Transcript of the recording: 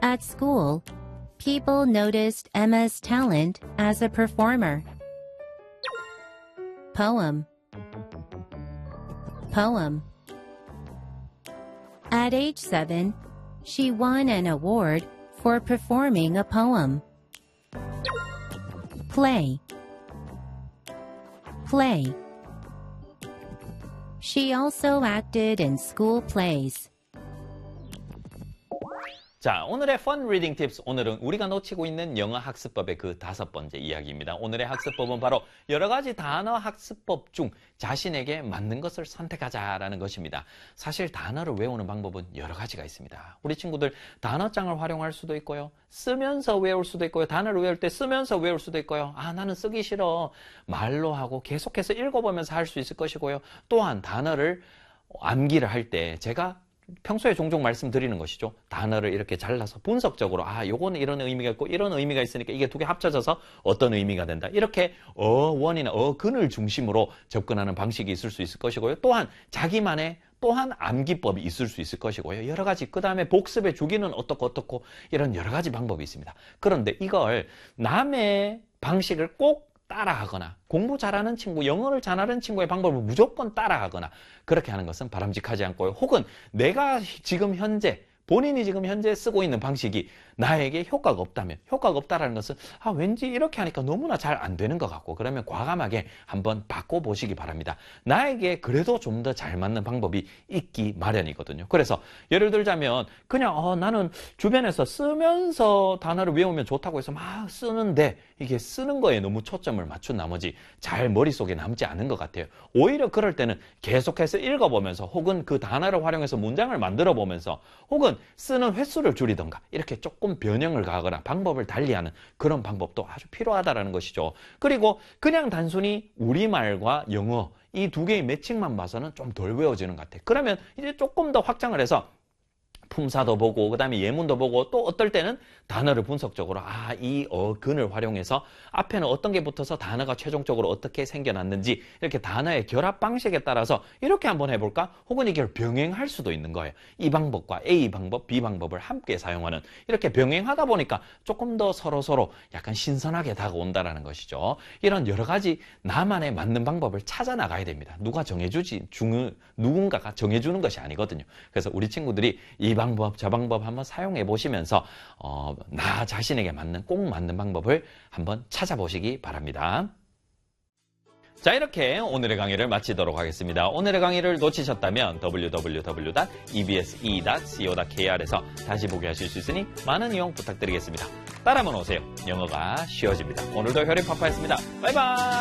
At school, people noticed Emma's talent as a performer. Poem. Poem. At age 7, she won an award for performing a poem. Play. Play. She also acted in school plays. 자, 오늘의 Fun Reading Tips. 오늘은 우리가 놓치고 있는 영어 학습법의 그 5번째 이야기입니다. 오늘의 학습법은 바로 여러 가지 단어 학습법 중 자신에게 맞는 것을 선택하자라는 것입니다. 사실 단어를 외우는 방법은 여러 가지가 있습니다. 우리 친구들 단어장을 활용할 수도 있고요. 쓰면서 외울 수도 있고요. 단어를 외울 때 쓰면서 외울 수도 있고요. 아, 나는 쓰기 싫어. 말로 하고 계속해서 읽어보면서 할 수 있을 것이고요. 또한 단어를 암기를 할 때 제가 평소에 종종 말씀드리는 것이죠. 단어를 이렇게 잘라서 분석적으로 요거는 이런 의미가 있고 이런 의미가 있으니까 이게 두 개 합쳐져서 어떤 의미가 된다. 이렇게 어원이나 어근을 중심으로 접근하는 방식이 있을 수 있을 것이고요. 또한 자기만의 또한 암기법이 있을 수 있을 것이고요. 여러 가지 그 다음에 복습의 주기는 어떻고 이런 여러 가지 방법이 있습니다. 그런데 이걸 남의 방식을 꼭 따라하거나 공부 잘하는 친구, 영어를 잘하는 친구의 방법을 무조건 따라하거나 그렇게 하는 것은 바람직하지 않고요. 혹은 내가 지금 현재 본인이 지금 현재 쓰고 있는 방식이 나에게 효과가 없다면 효과가 없다라는 것은 왠지 이렇게 하니까 너무나 잘 안 되는 것 같고 그러면 과감하게 한번 바꿔보시기 바랍니다. 나에게 그래도 좀 더 잘 맞는 방법이 있기 마련이거든요. 그래서 예를 들자면 그냥 나는 주변에서 쓰면서 단어를 외우면 좋다고 해서 막 쓰는데 이게 쓰는 거에 너무 초점을 맞춘 나머지 잘 머릿속에 남지 않은 것 같아요. 오히려 그럴 때는 계속해서 읽어보면서 혹은 그 단어를 활용해서 문장을 만들어 보면서 혹은 쓰는 횟수를 줄이던가 이렇게 조금 변형을 가하거나 방법을 달리하는 그런 방법도 아주 필요하다라는 것이죠. 그리고 그냥 단순히 우리말과 영어 이 두 개의 매칭만 봐서는 좀 덜 외워지는 것 같아요. 그러면 이제 조금 더 확장을 해서 품사도 보고 그다음에 예문도 보고 또 어떨 때는 단어를 분석적으로 이 어근을 활용해서 앞에는 어떤 게 붙어서 단어가 최종적으로 어떻게 생겨났는지 이렇게 단어의 결합 방식에 따라서 이렇게 한번 해볼까? 혹은 이걸 병행할 수도 있는 거예요. 이 방법과 A 방법, B 방법을 함께 사용하는 이렇게 병행하다 보니까 조금 더 서로 약간 신선하게 다가온다라는 것이죠. 이런 여러 가지 나만의 맞는 방법을 찾아 나가야 됩니다. 누군가가 정해주는 것이 아니거든요. 그래서 우리 친구들이 이 방법, 저 방법 한번 사용해 보시면서 나 자신에게 맞는 꼭 맞는 방법을 한번 찾아보시기 바랍니다. 자, 이렇게 오늘의 강의를 마치도록 하겠습니다. 오늘의 강의를 놓치셨다면 www.ebse.co.kr에서 다시 보기 하실 수 있으니 많은 이용 부탁드리겠습니다. 따라만 오세요. 영어가 쉬워집니다. 오늘도 혈입파파였습니다. 바이바이.